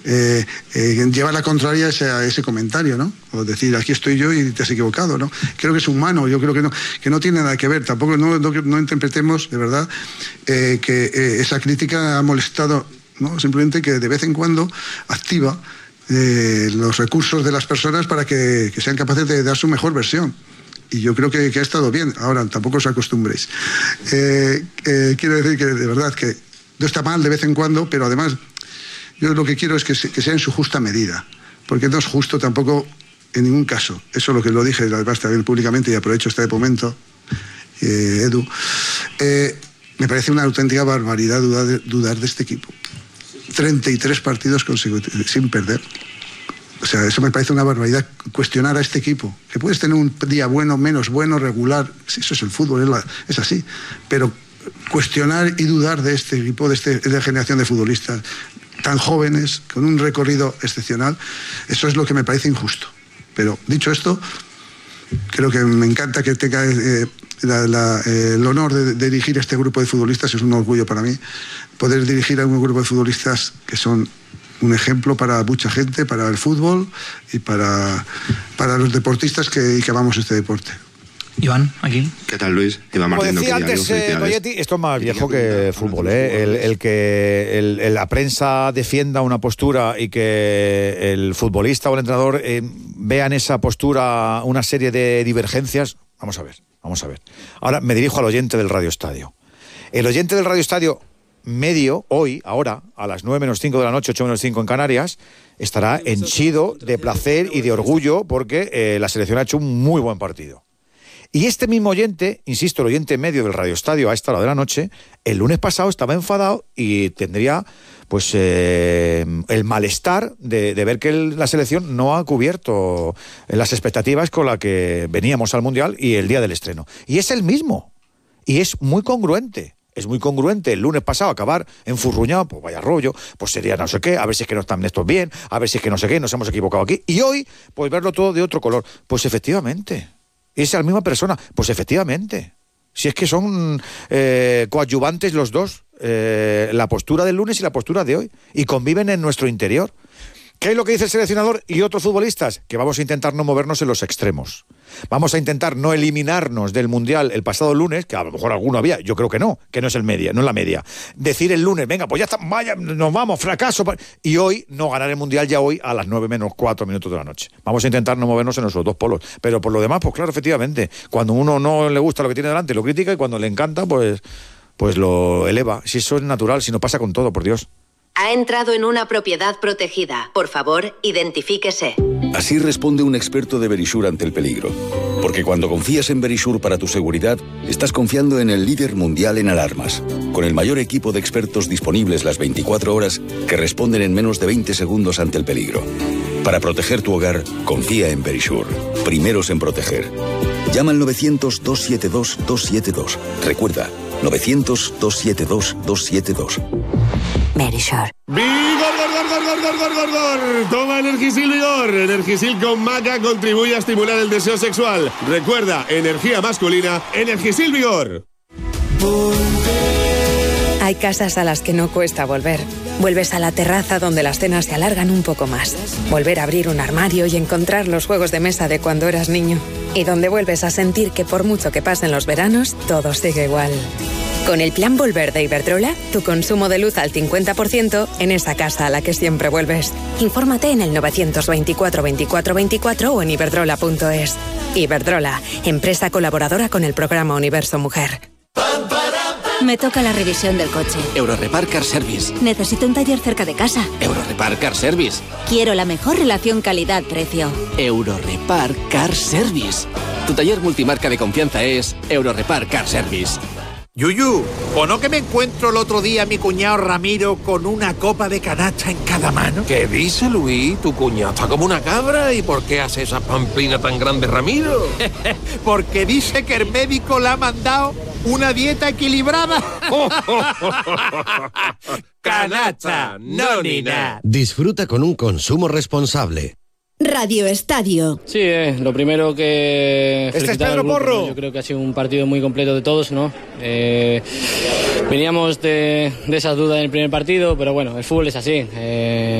lleva la contraria a ese comentario, ¿no? O decir, aquí estoy yo y te has equivocado, ¿no? Creo que es humano, yo creo que no tiene nada que ver. Tampoco no interpretemos, de verdad, que esa crítica ha molestado, ¿no? Simplemente que de vez en cuando activa los recursos de las personas para que sean capaces de dar su mejor versión. Y yo creo que ha estado bien. Ahora, tampoco os acostumbréis. Quiero decir que, de verdad, que no está mal de vez en cuando, pero además yo lo que quiero es que sea en su justa medida, porque no es justo tampoco en ningún caso. Eso es lo que lo dije, además, también públicamente, y aprovecho este momento, Edu. Me parece una auténtica barbaridad dudar de este equipo. 33 partidos consecutivos sin perder. O sea, eso me parece una barbaridad, cuestionar a este equipo. Que puedes tener un día bueno, menos bueno, regular, eso es el fútbol, es así. Pero cuestionar y dudar de este equipo, de la generación de futbolistas tan jóvenes, con un recorrido excepcional, eso es lo que me parece injusto. Pero dicho esto, creo que me encanta que tenga el honor de dirigir este grupo de futbolistas. Es un orgullo para mí poder dirigir a un grupo de futbolistas que son un ejemplo para mucha gente, para el fútbol y para los deportistas que amamos este deporte. Iván, aquí. ¿Qué tal, Luis? Iván Martín. Como decía antes, Goyetti, esto es más viejo que el fútbol, ¿eh? El que la prensa defienda una postura y que el futbolista o el entrenador vea en esa postura una serie de divergencias. Vamos a ver. Ahora me dirijo al oyente del Radio Estadio. El oyente del Radio Estadio medio, hoy, ahora, a las 9:05 de la noche, 8:05 en Canarias, estará henchido de placer y de orgullo porque la selección ha hecho un muy buen partido. Y este mismo oyente, insisto, el oyente medio del Radio Estadio a esta hora de la noche, el lunes pasado estaba enfadado y tendría pues el malestar de ver que la selección no ha cubierto las expectativas con las que veníamos al Mundial y el día del estreno. Y es el mismo. Y es muy congruente. Es muy congruente el lunes pasado acabar enfurruñado, pues vaya rollo, pues sería no sé qué, a ver si es que no están estos bien, a ver si es que no sé qué, nos hemos equivocado aquí. Y hoy, pues verlo todo de otro color. Pues efectivamente, es la misma persona. Pues efectivamente. Si es que son coadyuvantes los dos, la postura del lunes y la postura de hoy, y conviven en nuestro interior. ¿Qué es lo que dice el seleccionador y otros futbolistas? Que vamos a intentar no movernos en los extremos. Vamos a intentar no eliminarnos del Mundial el pasado lunes, que a lo mejor alguno había, yo creo que no es el media, no es la media. Decir el lunes, venga, pues ya está, vaya, nos vamos, fracaso. Y hoy no ganar el Mundial ya hoy a las 9:04 de la noche. Vamos a intentar no movernos en esos dos polos. Pero por lo demás, pues claro, efectivamente, cuando uno no le gusta lo que tiene delante, lo critica, y cuando le encanta, pues lo eleva. Si eso es natural, si no pasa con todo, por Dios. Ha entrado en una propiedad protegida. Por favor, identifíquese. Así responde un experto de Verisure ante el peligro. Porque cuando confías en Verisure para tu seguridad, estás confiando en el líder mundial en alarmas, con el mayor equipo de expertos disponibles las 24 horas que responden en menos de 20 segundos ante el peligro. Para proteger tu hogar, confía en Verisure. Primeros en proteger. Llama al 900-272-272. Recuerda, 900-272-272. Verisure. ¡Vigor! Toma Energisil Vigor. Energisil con maca contribuye a estimular el deseo sexual. Recuerda, energía masculina, Energisil Vigor. Hay casas a las que no cuesta volver. Vuelves a la terraza donde las cenas se alargan un poco más. Volver a abrir un armario y encontrar los juegos de mesa de cuando eras niño. Y donde vuelves a sentir que por mucho que pasen los veranos, todo sigue igual. Con el plan Volver de Iberdrola, tu consumo de luz al 50% en esa casa a la que siempre vuelves. Infórmate en el 924 24 24 o en iberdrola.es. Iberdrola, empresa colaboradora con el programa Universo Mujer. Me toca la revisión del coche. Eurorepar Car Service. Necesito un taller cerca de casa. Eurorepar Car Service. Quiero la mejor relación calidad-precio. Eurorepar Car Service. Tu taller multimarca de confianza es Eurorepar Car Service. Yuyu, ¿o no que me encuentro el otro día a mi cuñado Ramiro con una copa de canacha en cada mano? ¿Qué dice, Luis? Tu cuñado está como una cabra. ¿Y por qué hace esa pamplina tan grande, Ramiro? Porque dice que el médico le ha mandado una dieta equilibrada. Canacha, no ni nada. Disfruta con un consumo responsable. Radio Estadio. Sí, lo primero que... Este es Pedro Porro. Yo creo que ha sido un partido muy completo de todos, ¿no? Veníamos de esa duda en el primer partido, pero bueno, el fútbol es así.